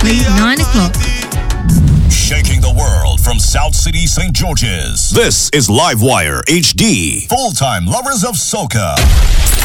exactly 9 o'clock. Shaking the world from South City, St. George's. This is Livewire HD. Full-time lovers of soca.